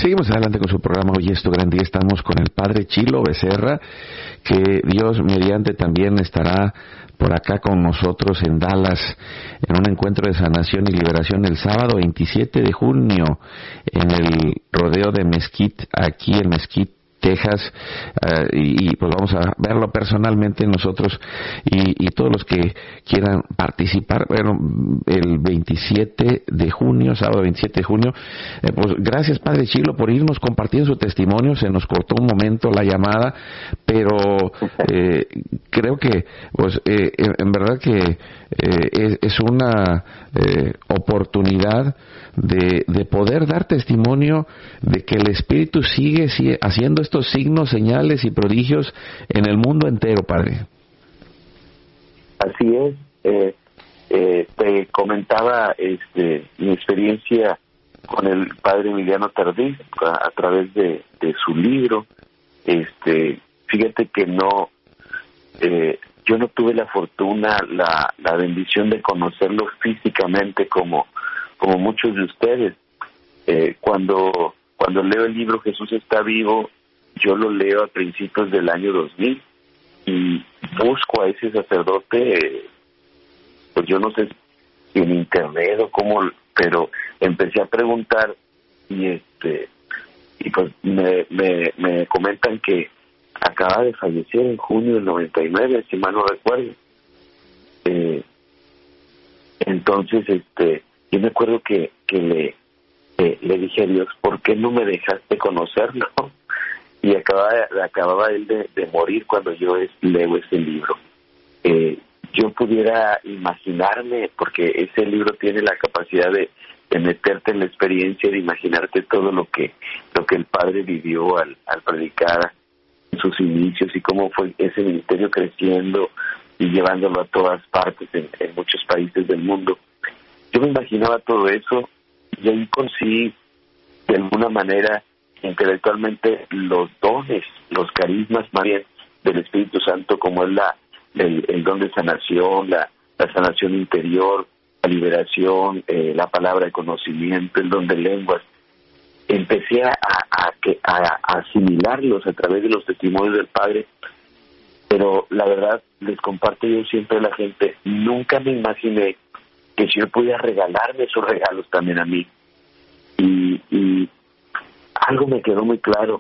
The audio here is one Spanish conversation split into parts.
Seguimos adelante con su programa Hoy es tu gran día. Estamos con el Padre Chilo Becerra, que Dios mediante también estará por acá con nosotros en Dallas en un encuentro de sanación y liberación el sábado 27 de junio en el rodeo de Mesquite, aquí en Mesquite, Texas, y pues vamos a verlo personalmente nosotros y todos los que quieran participar. Bueno, el 27 de junio, sábado 27 de junio, pues gracias Padre Chilo por irnos compartiendo su testimonio. Se nos cortó un momento la llamada, pero creo que pues en verdad que es una oportunidad de poder dar testimonio de que el Espíritu sigue haciendo estos signos, señales y prodigios en el mundo entero, Padre. Así es. Te comentaba mi experiencia con el Padre Emiliano Tardif a través de su libro. Fíjate que yo no tuve la fortuna, la bendición de conocerlo físicamente como muchos de ustedes. Cuando leo el libro Jesús está vivo, yo lo leo a principios del año 2000 y busco a ese sacerdote, pues yo no sé si en internet o cómo, pero empecé a preguntar y pues me comentan que acaba de fallecer en junio del 99, si mal no recuerdo. Entonces, yo me acuerdo que le dije a Dios, ¿por qué no me dejaste conocerlo? Y acababa él de morir cuando yo leo ese libro. Yo pudiera imaginarme, porque ese libro tiene la capacidad de meterte en la experiencia, de imaginarte todo lo que el Padre vivió al predicar en sus inicios y cómo fue ese ministerio creciendo y llevándolo a todas partes en muchos países del mundo. Yo me imaginaba todo eso y ahí conocí de alguna manera intelectualmente los dones, los carismas más bien del Espíritu Santo, como es el don de sanación, la sanación interior, la liberación, la palabra de conocimiento, el don de lenguas. Empecé a asimilarlos a través de los testimonios del Padre, pero la verdad, les comparto yo siempre a la gente, nunca me imaginé que el Señor podía regalarme esos regalos también a mí. Y algo me quedó muy claro,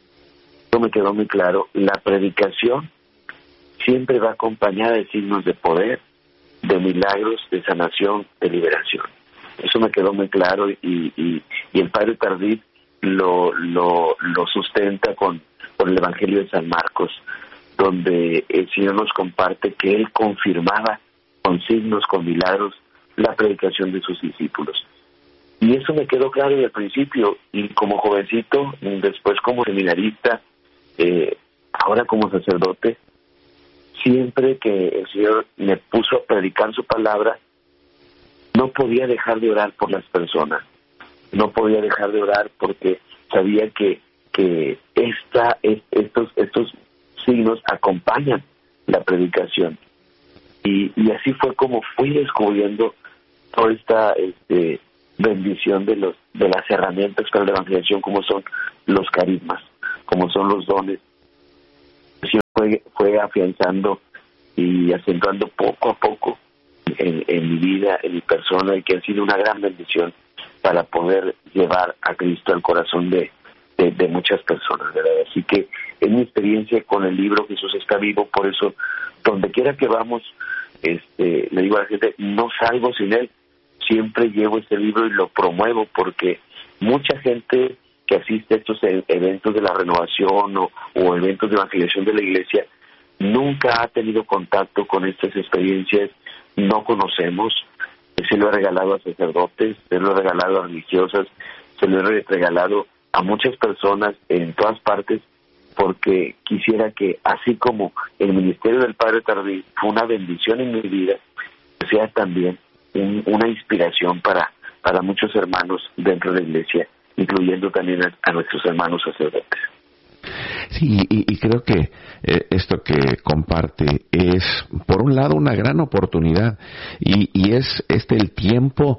la predicación siempre va acompañada de signos de poder, de milagros, de sanación, de liberación. Eso me quedó muy claro y el Padre Tardif lo sustenta con el Evangelio de San Marcos, donde el Señor nos comparte que Él confirmaba con signos, con milagros, la predicación de sus discípulos. Y eso me quedó claro desde el principio, y como jovencito, después como seminarista, ahora como sacerdote, siempre que el Señor me puso a predicar su palabra, no podía dejar de orar por las personas, no podía dejar de orar porque sabía que estos signos acompañan la predicación. Y así fue como fui descubriendo toda esta bendición de las herramientas para la evangelización, como son los carismas, como son los dones. El Señor fue afianzando y acentuando poco a poco en mi vida, en mi persona, y que ha sido una gran bendición para poder llevar a Cristo al corazón de muchas personas, ¿verdad? Así que es mi experiencia con el libro Jesús está vivo. Por eso, donde quiera que vamos, le digo a la gente, no salgo sin él. Siempre llevo este libro y lo promuevo, porque mucha gente que asiste a estos eventos de la renovación o eventos de evangelización de la iglesia nunca ha tenido contacto con estas experiencias, no conocemos. Se lo he regalado a sacerdotes, se lo he regalado a religiosas, se lo he regalado a muchas personas en todas partes, porque quisiera que, así como el ministerio del Padre Tardif fue una bendición en mi vida, sea también una inspiración para muchos hermanos dentro de la iglesia, incluyendo también a nuestros hermanos sacerdotes. Sí, y creo que esto que comparte es, por un lado, una gran oportunidad, y es el tiempo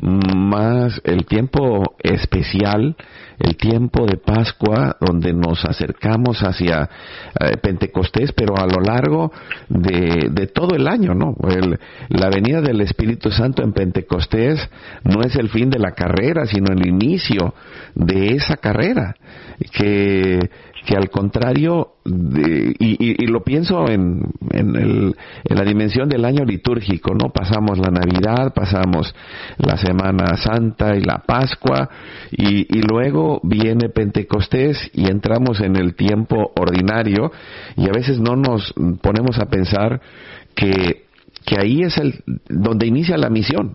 el tiempo especial, el tiempo de Pascua, donde nos acercamos hacia Pentecostés, pero a lo largo de todo el año, ¿no? La venida del Espíritu Santo en Pentecostés no es el fin de la carrera, sino el inicio de esa carrera, que al contrario, y lo pienso en la dimensión del año litúrgico, ¿no? Pasamos la Navidad, pasamos la Semana Santa y la Pascua, y luego viene Pentecostés y entramos en el tiempo ordinario, y a veces no nos ponemos a pensar que ahí es donde inicia la misión,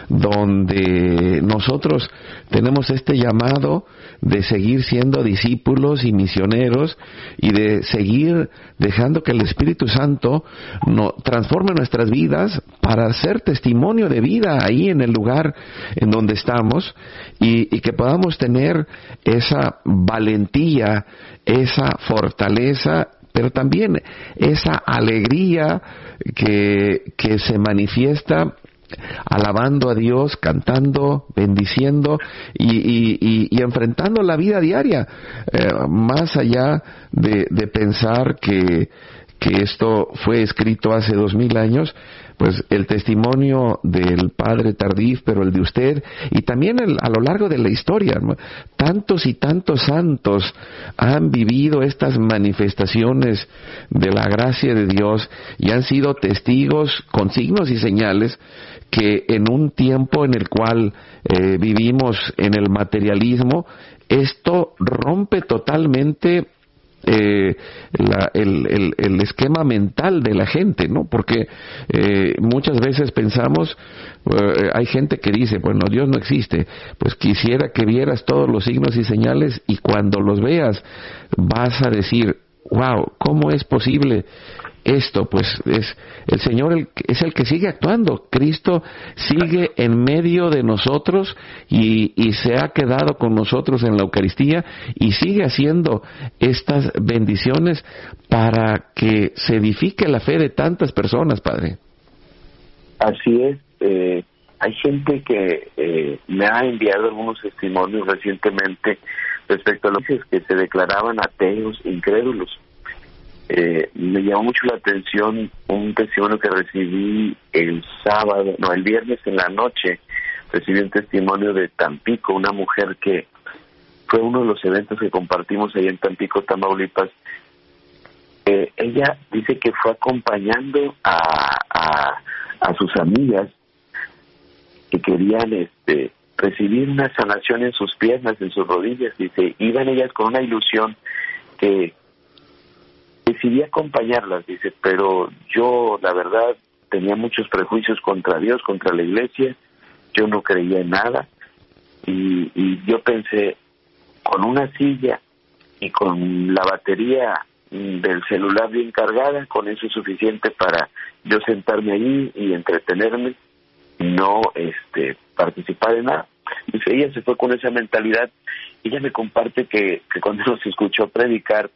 donde nosotros tenemos este llamado de seguir siendo discípulos y misioneros, y de seguir dejando que el Espíritu Santo transforme nuestras vidas para ser testimonio de vida ahí en el lugar en donde estamos, y que podamos tener esa valentía, esa fortaleza, pero también esa alegría que se manifiesta alabando a Dios, cantando, bendiciendo y enfrentando la vida diaria, más allá de pensar que esto fue escrito hace 2000 años. Pues el testimonio del Padre Tardif, pero el de usted, y también a lo largo de la historia, ¿no? Tantos y tantos santos han vivido estas manifestaciones de la gracia de Dios y han sido testigos con signos y señales que en un tiempo en el cual vivimos en el materialismo, esto rompe totalmente el esquema mental de la gente, ¿no? Porque muchas veces pensamos, hay gente que dice, bueno, Dios no existe. Pues quisiera que vieras todos los signos y señales, y cuando los veas vas a decir, wow, ¿cómo es posible esto? Pues es el Señor es el que sigue actuando. Cristo sigue en medio de nosotros y se ha quedado con nosotros en la Eucaristía, y sigue haciendo estas bendiciones para que se edifique la fe de tantas personas, Padre. Así es. Hay gente que me ha enviado algunos testimonios recientemente respecto a los que se declaraban ateos, incrédulos. Me llamó mucho la atención un testimonio que recibí el viernes en la noche. Recibí un testimonio de Tampico, una mujer que fue uno de los eventos que compartimos ahí en Tampico, Tamaulipas. Ella dice que fue acompañando a sus amigas que querían recibir una sanación en sus piernas, en sus rodillas. Dice, iban ellas con una ilusión que decidí acompañarlas, dice, pero yo, la verdad, tenía muchos prejuicios contra Dios, contra la iglesia, yo no creía en nada, y yo pensé, con una silla y con la batería del celular bien cargada, con eso es suficiente para yo sentarme ahí y entretenerme, no participar en nada. Dice, ella se fue con esa mentalidad. Ella me comparte que cuando nos escuchó predicar,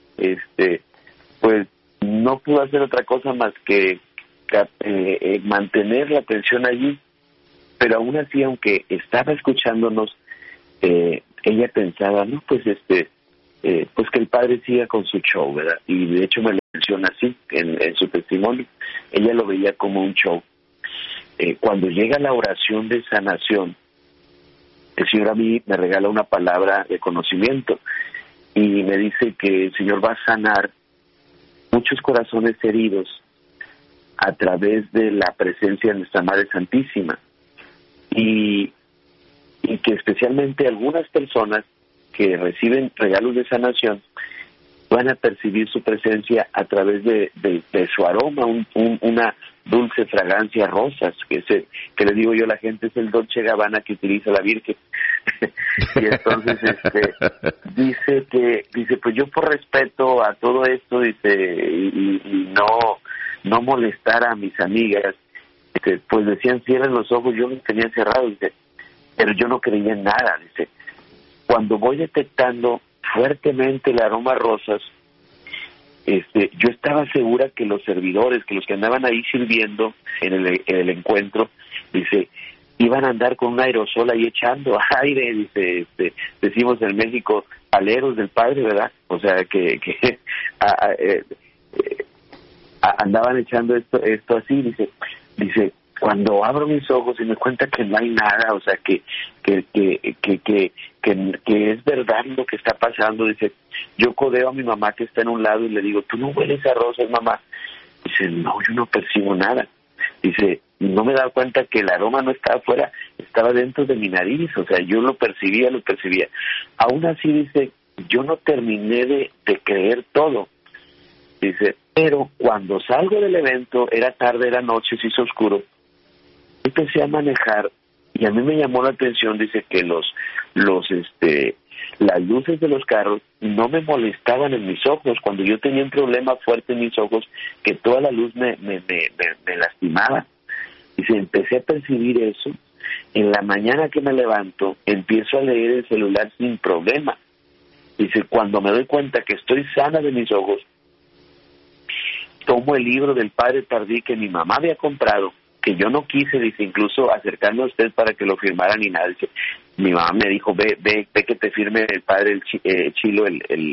pues no pudo hacer otra cosa más que mantener la atención allí, pero aún así, aunque estaba escuchándonos, ella pensaba, no, pues pues que el Padre siga con su show, ¿verdad? Y de hecho me lo menciona así en su testimonio. Ella lo veía como un show. Cuando llega la oración de sanación, el Señor a mí me regala una palabra de conocimiento y me dice que el Señor va a sanar muchos corazones heridos a través de la presencia de nuestra Madre Santísima, y que especialmente algunas personas que reciben regalos de sanación van a percibir su presencia a través de su aroma, una dulce fragancia a rosas, que le digo yo a la gente, es el Dolce Gabbana que utiliza la Virgen. Y entonces dice, pues yo por respeto a todo esto, dice, y no molestar a mis amigas, pues decían, cierren los ojos, yo los tenía cerrados, dice, pero yo no creía en nada, dice. Cuando voy detectando fuertemente el aroma a rosas, yo estaba segura que los servidores, que los que andaban ahí sirviendo en el encuentro, dice, iban a andar con un aerosol ahí echando aire, dice, decimos en México, aleros del Padre, ¿verdad? O sea, que andaban echando esto así, dice, cuando abro mis ojos y me cuenta que no hay nada, o sea, que es verdad lo que está pasando, dice, yo codeo a mi mamá que está en un lado y le digo, ¿tú no hueles a rosas, mamá? Dice, no, yo no percibo nada. Dice, no me he dado cuenta que el aroma no estaba afuera, estaba dentro de mi nariz, o sea, yo lo percibía. Aún así, dice, yo no terminé de creer todo. Dice, pero cuando salgo del evento, era tarde, era noche, se hizo oscuro, empecé a manejar y a mí me llamó la atención, dice, que las luces de los carros no me molestaban en mis ojos. Cuando yo tenía un problema fuerte en mis ojos, que toda la luz me lastimaba. Dice, empecé a percibir eso. En la mañana que me levanto, empiezo a leer el celular sin problema. Dice, cuando me doy cuenta que estoy sana de mis ojos, tomo el libro del Padre Tardí que mi mamá había comprado, que yo no quise, dice, incluso acercarme a usted para que lo firmara ni nada. Dice, mi mamá me dijo, ve que te firme el padre Chilo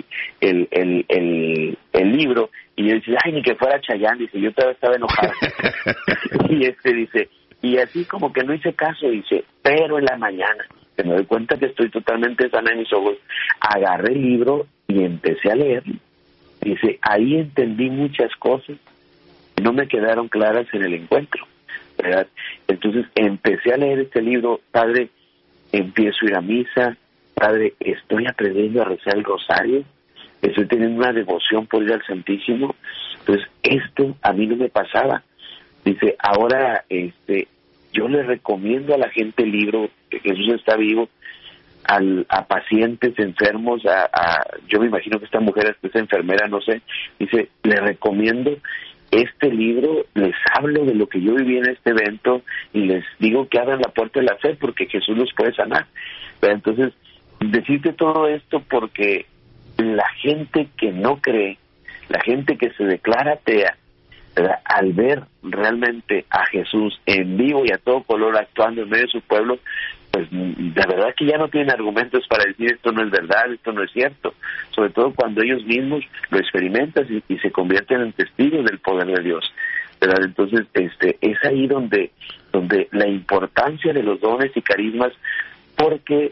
el libro. Y yo dice, ay, ni que fuera Chayanne, dice, yo todavía estaba enojada. Y dice, y así como que no hice caso, dice, pero en la mañana, que me doy cuenta que estoy totalmente sana en mis ojos, agarré el libro y empecé a leerlo. Dice, ahí entendí muchas cosas que no me quedaron claras en el encuentro, ¿verdad? Entonces empecé a leer este libro, Padre, empiezo a ir a misa, Padre, estoy aprendiendo a rezar el rosario, estoy teniendo una devoción por ir al Santísimo. Entonces esto a mí no me pasaba. Dice, ahora yo le recomiendo a la gente el libro, que Jesús está vivo, a pacientes enfermos, yo me imagino que esta mujer es enfermera, no sé, dice, le recomiendo este libro, les hablo de lo que yo viví en este evento y les digo que abran la puerta de la fe porque Jesús los puede sanar. Pero entonces, decirte todo esto porque la gente que no cree, la gente que se declara atea, ¿verdad?, al ver realmente a Jesús en vivo y a todo color actuando en medio de su pueblo, pues de verdad que ya no tienen argumentos para decir esto no es verdad, esto no es cierto, sobre todo cuando ellos mismos lo experimentan y se convierten en testigos del poder de Dios, ¿verdad? Entonces es ahí donde la importancia de los dones y carismas, porque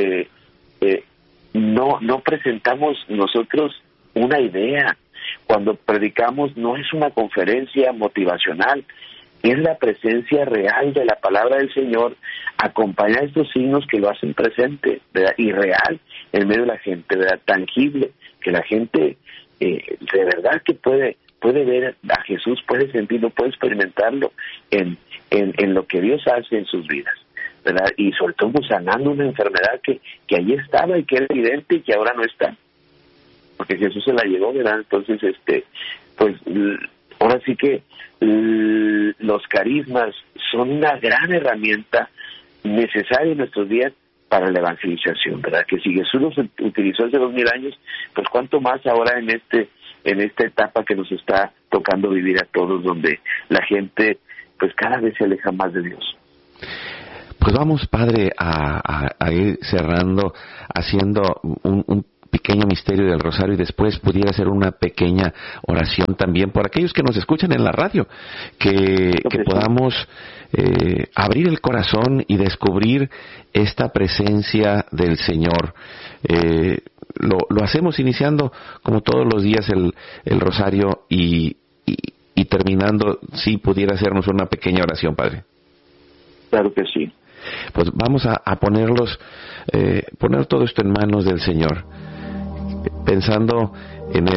no presentamos nosotros una idea. Cuando predicamos no es una conferencia motivacional, es la presencia real de la palabra del Señor, acompañar estos signos que lo hacen presente, ¿verdad?, y real en medio de la gente, ¿verdad?, tangible, que la gente de verdad que puede ver a Jesús, puede sentirlo, puede experimentarlo en lo que Dios hace en sus vidas, ¿verdad? Y sobre todo sanando una enfermedad que allí estaba y que era evidente y que ahora no está, porque Jesús se la llevó, ¿verdad? Entonces, pues ahora sí que los carismas son una gran herramienta necesaria en nuestros días para la evangelización, ¿verdad? Que si Jesús los utilizó hace 2000 años, pues cuánto más ahora en esta etapa que nos está tocando vivir a todos, donde la gente pues cada vez se aleja más de Dios. Pues vamos, Padre, a ir cerrando, haciendo un pequeño misterio del rosario y después pudiera ser una pequeña oración también por aquellos que nos escuchan en la radio, que podamos abrir el corazón y descubrir esta presencia del Señor. Lo hacemos iniciando como todos los días el rosario y terminando, si pudiera hacernos una pequeña oración, Padre. Claro que sí. Pues vamos a poner todo esto en manos del Señor, pensando en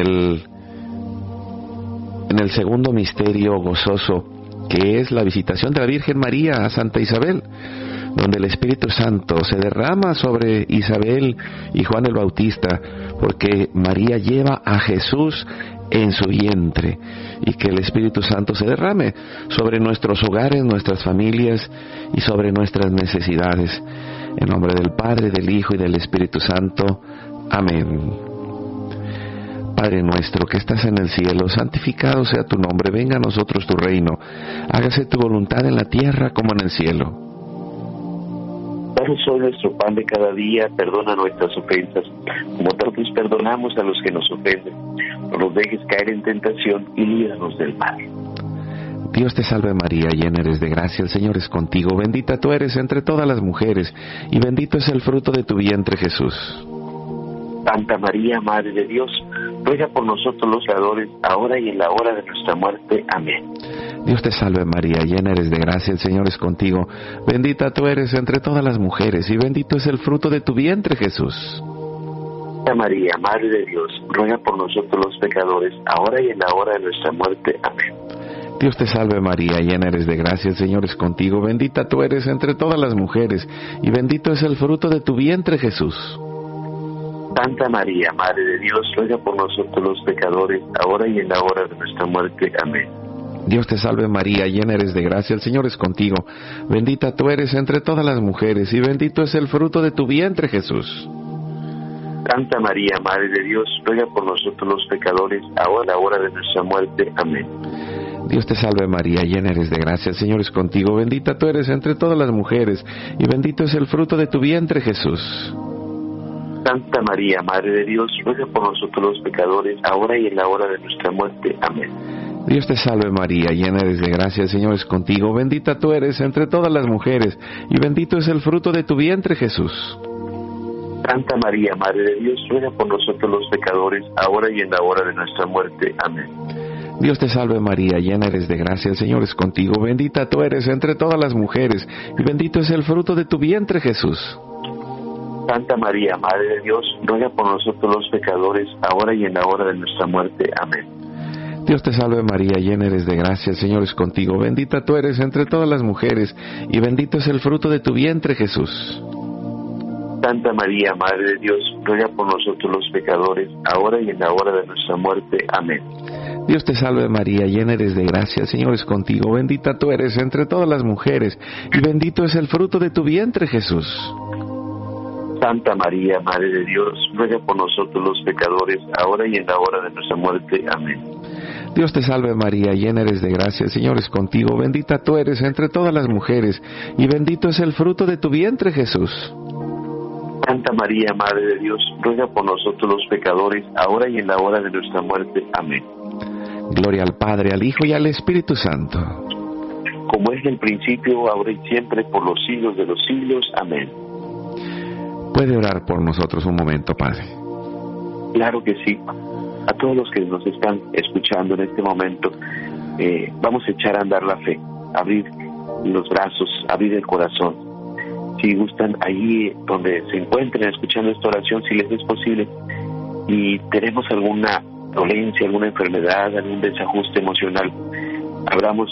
el segundo misterio gozoso, que es la visitación de la Virgen María a Santa Isabel, donde el Espíritu Santo se derrama sobre Isabel y Juan el Bautista, porque María lleva a Jesús en su vientre, y que el Espíritu Santo se derrame sobre nuestros hogares, nuestras familias y sobre nuestras necesidades. En nombre del Padre, del Hijo y del Espíritu Santo. Amén. Padre nuestro que estás en el cielo, santificado sea tu nombre, venga a nosotros tu reino, hágase tu voluntad en la tierra como en el cielo. Danos hoy nuestro pan de cada día, perdona nuestras ofensas, como nosotros perdonamos a los que nos ofenden. No nos dejes caer en tentación y líbranos del mal. Dios te salve María, llena eres de gracia, el Señor es contigo, bendita tú eres entre todas las mujeres, y bendito es el fruto de tu vientre Jesús. Santa María, Madre de Dios, ruega por nosotros los pecadores, ahora y en la hora de nuestra muerte. Amén. Dios te salve María, llena eres de gracia, el Señor es contigo, bendita tú eres entre todas las mujeres, y bendito es el fruto de tu vientre Jesús. Santa María, Madre de Dios, ruega por nosotros los pecadores, ahora y en la hora de nuestra muerte. Amén. Dios te salve María, llena eres de gracia, el Señor es contigo, bendita tú eres entre todas las mujeres, y bendito es el fruto de tu vientre Jesús. Santa María, Madre de Dios, ruega por nosotros los pecadores, ahora y en la hora de nuestra muerte. Amén. Dios te salve María, llena eres de gracia, el Señor es contigo, bendita tú eres entre todas las mujeres, y bendito es el fruto de tu vientre Jesús. Santa María, Madre de Dios, ruega por nosotros los pecadores, ahora y en la hora de nuestra muerte. Amén. Dios te salve María, llena eres de gracia, el Señor es contigo, bendita tú eres entre todas las mujeres, y bendito es el fruto de tu vientre Jesús. Santa María, Madre de Dios, ruega por nosotros los pecadores, ahora y en la hora de nuestra muerte. Amén. Dios te salve María, llena eres de gracia, el Señor es contigo, bendita tú eres entre todas las mujeres, y bendito es el fruto de tu vientre Jesús. Santa María, Madre de Dios, ruega por nosotros los pecadores, ahora y en la hora de nuestra muerte. Amén. Dios te salve María, llena eres de gracia, el Señor es contigo, bendita tú eres entre todas las mujeres, y bendito es el fruto de tu vientre Jesús. Santa María, Madre de Dios, ruega por nosotros los pecadores, ahora y en la hora de nuestra muerte. Amén. Dios te salve María, llena eres de gracia, el Señor es contigo, bendita tú eres entre todas las mujeres, y bendito es el fruto de tu vientre Jesús. Santa María, Madre de Dios, ruega por nosotros los pecadores, ahora y en la hora de nuestra muerte. Amén. Dios te salve María, llena eres de gracia, el Señor es contigo, bendita tú eres entre todas las mujeres, y bendito es el fruto de tu vientre Jesús. Santa María, Madre de Dios, ruega por nosotros los pecadores, ahora y en la hora de nuestra muerte. Amén. Dios te salve María, llena eres de gracia, el Señor es contigo, bendita tú eres entre todas las mujeres, y bendito es el fruto de tu vientre Jesús. Santa María, Madre de Dios, ruega por nosotros los pecadores, ahora y en la hora de nuestra muerte. Amén. Gloria al Padre, al Hijo y al Espíritu Santo. Como es en el principio, ahora y siempre, por los siglos de los siglos. Amén. ¿Puede orar por nosotros un momento, Padre? Claro que sí. A todos los que nos están escuchando en este momento, vamos a echar a andar la fe, abrir los brazos, abrir el corazón. Si gustan, ahí donde se encuentren escuchando esta oración, si les es posible, y tenemos alguna dolencia, alguna enfermedad, algún desajuste emocional, abramos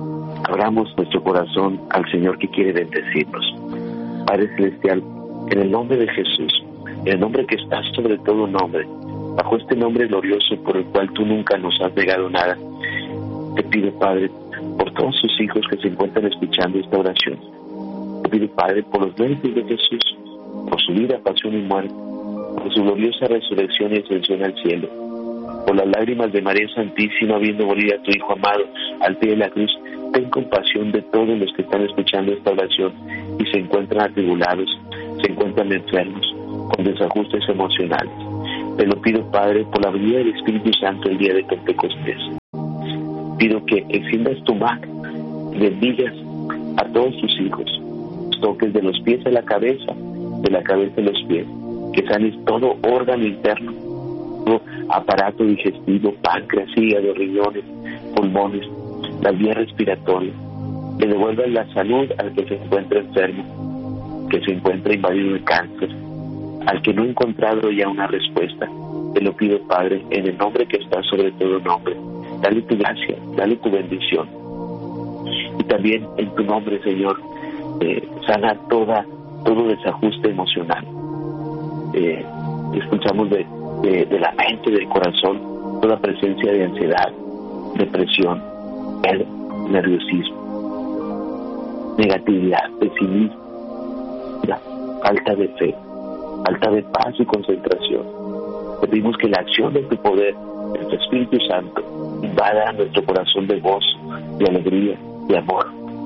nuestro corazón al Señor que quiere bendecirnos. Padre Celestial, en el nombre de Jesús, en el nombre que está sobre todo nombre, bajo este nombre glorioso por el cual tú nunca nos has negado nada, te pido, Padre, por todos sus hijos que se encuentran escuchando esta oración. Te pido, Padre, por los méritos de Jesús, por su vida, pasión y muerte, por su gloriosa resurrección y ascensión al cielo, por las lágrimas de María Santísima, viendo morir a tu Hijo amado al pie de la cruz. Ten compasión de todos los que están escuchando esta oración y se encuentran atribulados, se encuentran enfermos, con desajustes emocionales. Te lo pido, Padre, por la venida del Espíritu Santo el día de Pentecostés. Pido que extiendas tu mano y bendigas a todos tus hijos, toques de los pies a la cabeza, de la cabeza a los pies, que sanes todo órgano interno, todo aparato digestivo, páncreas, hígado, riñones, pulmones, las vías respiratorias, que devuelvan la salud al que se encuentra enfermo, que se encuentra invadido de cáncer, al que no ha encontrado ya una respuesta. Te lo pido, Padre, en el nombre que está sobre todo nombre. Dale tu gracia, dale tu bendición. Y también en tu nombre, Señor, sana todo desajuste emocional. Escuchamos de la mente, del corazón, toda presencia de ansiedad, depresión, nerviosismo, negatividad, pesimismo, falta de fe. falta de paz y concentración. Te pedimos que la acción de tu poder, de tu Espíritu Santo, invada nuestro corazón de gozo, de alegría, de amor,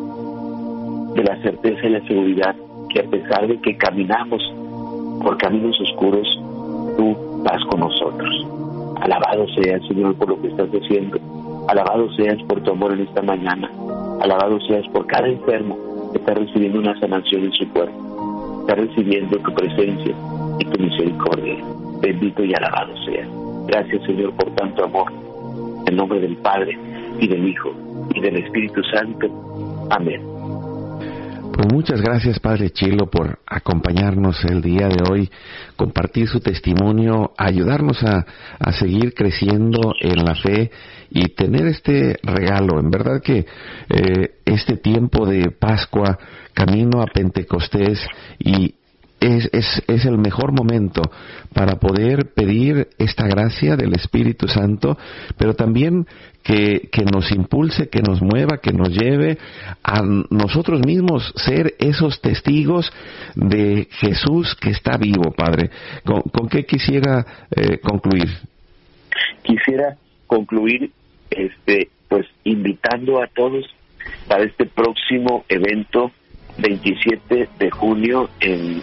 de la certeza y la seguridad que a pesar de que caminamos por caminos oscuros, tú vas con nosotros. Alabado seas, Señor, por lo que estás haciendo. Alabado seas por tu amor en esta mañana. Alabado seas por cada enfermo que está recibiendo una sanación en su cuerpo. Está recibiendo tu presencia y tu misericordia. Bendito y alabado seas. Gracias, Señor, por tanto amor. En nombre del Padre, y del Hijo, y del Espíritu Santo. Amén. Pues muchas gracias, Padre Chilo, por acompañarnos el día de hoy, compartir su testimonio, ayudarnos a seguir creciendo en la fe y tener este regalo. En verdad que este tiempo de Pascua, camino a Pentecostés, y es el mejor momento para poder pedir esta gracia del Espíritu Santo, pero también que nos impulse, que nos mueva, que nos lleve a nosotros mismos ser esos testigos de Jesús que está vivo, Padre. ¿Con qué quisiera concluir? Quisiera concluir pues invitando a todos para este próximo evento 27 de junio en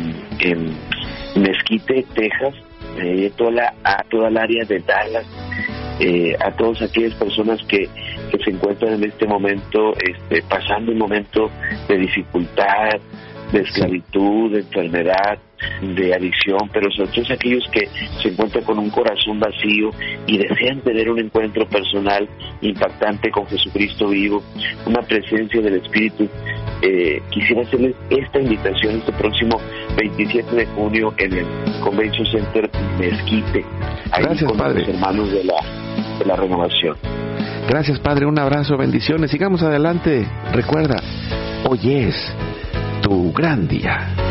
Mesquite, Texas, a toda el área de Dallas, a todas aquellas personas que se encuentran en este momento pasando un momento de dificultad, de esclavitud, de enfermedad, de adicción, pero sobre todo aquellos que se encuentran con un corazón vacío y desean tener un encuentro personal impactante con Jesucristo vivo, una presencia del Espíritu. Quisiera hacerles esta invitación este próximo 27 de junio en el Convention Center Mesquite, ahí Gracias, con Padre. los hermanos de la renovación. Gracias, Padre, un abrazo, bendiciones, sigamos adelante. Recuerda, hoy es tu gran día.